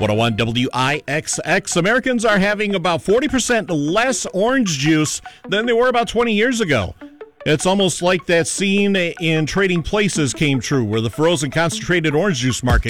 101 WIXX. Americans are having about 40% less orange juice than they were about 20 years ago. It's almost like that scene in Trading Places came true, where the frozen concentrated orange juice market